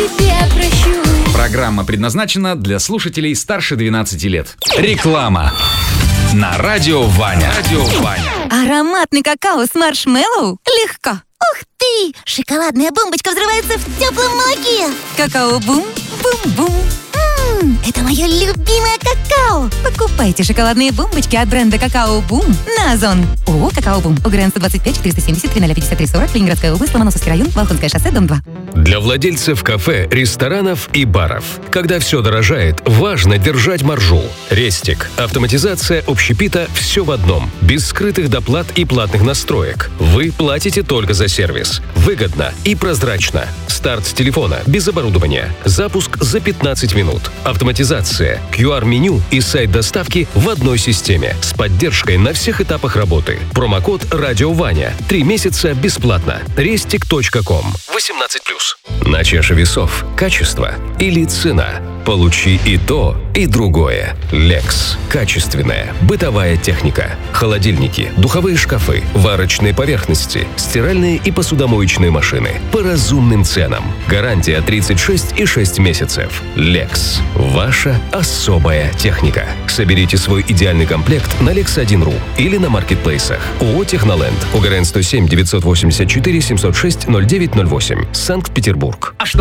тебе прощу. Программа предназначена для слушателей старше 12 лет. Реклама. На радио Ваня. Ароматный какао с маршмеллоу? Легко. Ух ты! Шоколадная бомбочка взрывается в теплом молоке. Какао-бум, бум-бум. Это мое любимое какао. Покупайте шоколадные бомбочки от бренда «Какао-бум» на Озон. ООО «Какао-бум». УГРН 125 470 353 40, Ленинградская область, Ломоносовский район, Волхонское шоссе, дом 2. Для владельцев кафе, ресторанов и баров. Когда все дорожает, важно держать маржу. Рестик. Автоматизация общепита «Все в одном». Без скрытых доплат и платных настроек. Вы платите только за сервис. Выгодно и прозрачно. Старт с телефона, без оборудования. Запуск за 15 минут. Автоматизация, QR-меню и сайт доставки в одной системе. С поддержкой на всех этапах работы. Промокод «Радио Ваня». 3 месяца бесплатно. Restic.com. 18+. На чаше весов качество или цена. Получи и то, и другое. Lex. Качественная бытовая техника. Холодильники, духовые шкафы, варочные поверхности, стиральные и посудомоечные машины. По разумным ценам. Гарантия 36,6 месяцев. Lex. Ваша особая техника. Соберите свой идеальный комплект на Lex1.ru или на маркетплейсах. ООО «Техноленд». УГРН 107 984 706 0908. Санкт-Петербург. А что